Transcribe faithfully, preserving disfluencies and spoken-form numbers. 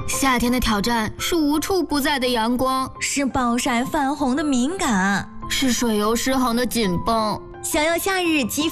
夏天的挑战是无处不在的阳光， 是暴晒泛红的敏感， 是水油失衡的紧绷。 想要夏日肌肤